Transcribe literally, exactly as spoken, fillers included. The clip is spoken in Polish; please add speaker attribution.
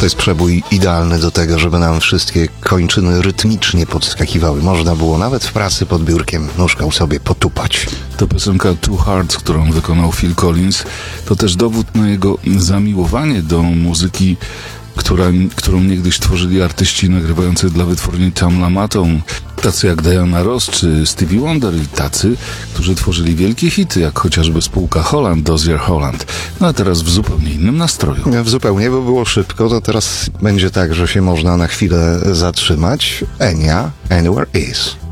Speaker 1: To jest przebój idealny do tego, żeby nam wszystkie kończyny rytmicznie podskakiwały. Można było nawet w pracy pod biurkiem nóżką sobie potupać.
Speaker 2: To piosenka Two Hearts, którą wykonał Phil Collins. To też dowód na jego zamiłowanie do muzyki, która, którą niegdyś tworzyli artyści nagrywający dla wytwórni Tamla Maton, tacy jak Diana Ross czy Stevie Wonder i tacy, którzy tworzyli wielkie hity, jak chociażby spółka Holland, Dozier Holland. No a teraz w zupełnie innym nastroju.
Speaker 1: W zupełnie, bo było szybko, to teraz będzie tak, że się można na chwilę zatrzymać. Enya, Anywhere Is.